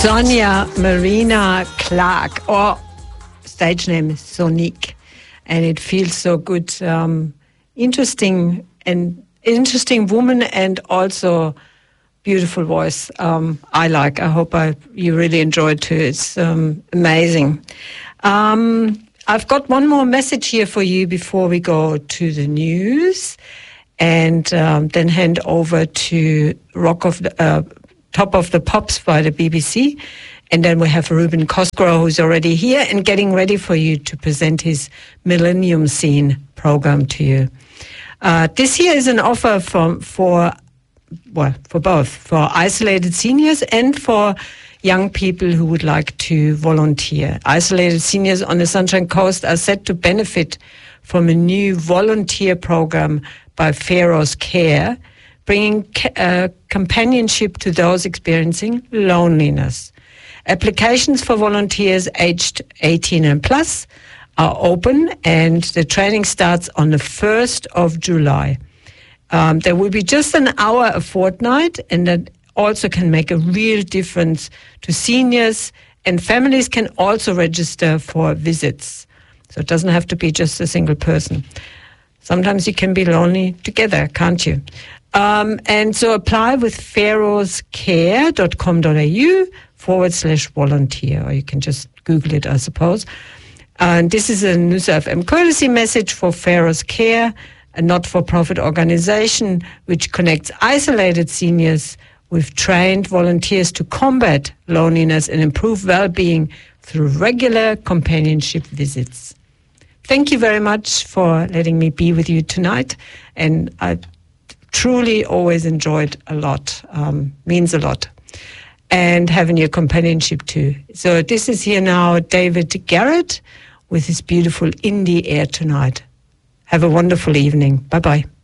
Sonia Marina Clark, or stage name is Sonique, and it feels so good. Interesting woman, and also beautiful voice. I hope you really enjoyed too. It's amazing. I've got one more message here for you before we go to the news, and then hand over to Top of the Pops by the BBC. And then we have Ruben Cosgrove, who's already here and getting ready for you to present his Millennium Scene program to you. This year is an offer for both, for isolated seniors and for young people who would like to volunteer. Isolated seniors on the Sunshine Coast are set to benefit from a new volunteer program by Pharaoh's Care, bringing companionship to those experiencing loneliness. Applications for volunteers aged 18 and plus are open, and the training starts on the 1st of July. There will be just an hour a fortnight, and that also can make a real difference to seniors, and families can also register for visits. So it doesn't have to be just a single person. Sometimes you can be lonely together, can't you? And so apply with pharaohscare.com.au/volunteer, or you can just Google it, I suppose. And this is a News FM courtesy message for Pharaoh's Care, a not-for-profit organization which connects isolated seniors with trained volunteers to combat loneliness and improve well-being through regular companionship visits. Thank you very much for letting me be with you tonight, and I truly always enjoyed a lot, means a lot, and having your companionship too. So this is here now David Garrett with his beautiful In the Air Tonight. Have a wonderful evening. Bye-bye.